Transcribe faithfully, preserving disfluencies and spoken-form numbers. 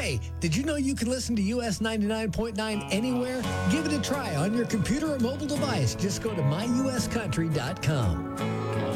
Hey, did you know you can listen to U S ninety-nine point nine anywhere? Give it a try on your computer or mobile device. Just go to my u s country dot com.